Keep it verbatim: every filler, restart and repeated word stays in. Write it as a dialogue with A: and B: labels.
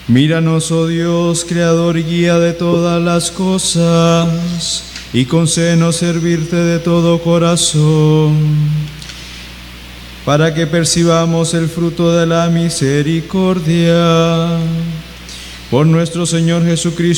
A: Míranos, oh Dios, creador y guía de todas las cosas, y concédenos servirte de todo corazón, para que percibamos el fruto de la misericordia. Por nuestro Señor Jesucristo,